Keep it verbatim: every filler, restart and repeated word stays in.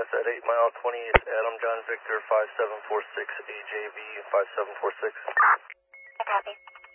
S at eight mile twenty East Adam John Victor five seven four six A J V five seven four six. I copy.